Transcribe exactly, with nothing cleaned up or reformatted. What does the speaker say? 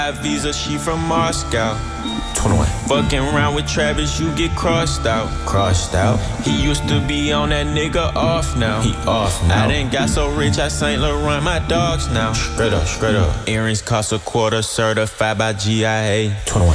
Visa, she from Moscow. twenty-one. Fucking around with Travis, you get crossed out. Crossed out. He used to be on that nigga off now. He off now. I done got so rich, I Saint Laurent my dogs now. Straight up, straight up. Earrings cost a quarter, certified by G I A. twenty-one.